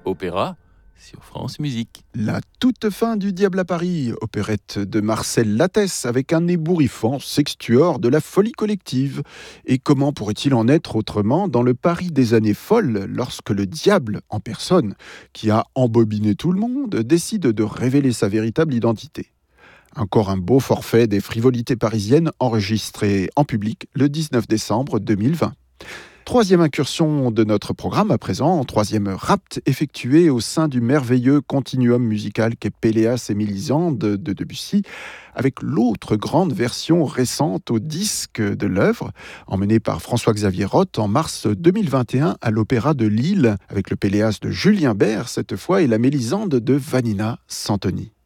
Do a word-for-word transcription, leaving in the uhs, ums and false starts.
opéra sur France Musique. La toute fin du Diable à Paris, opérette de Marcel Lattès avec un ébouriffant sextuor de la folie collective. Et comment pourrait-il en être autrement dans le Paris des années folles lorsque le diable en personne, qui a embobiné tout le monde, décide de révéler sa véritable identité. Encore un beau forfait des frivolités parisiennes enregistré en public le dix-neuf décembre deux mille vingt. Troisième incursion de notre programme à présent, troisième rapt effectué au sein du merveilleux continuum musical qu'est Péléas et Mélisande de Debussy, avec l'autre grande version récente au disque de l'œuvre, emmenée par François-Xavier Roth en mars deux mille vingt et un à l'Opéra de Lille, avec le Péléas de Julien Bert cette fois et la Mélisande de Vanina Santoni.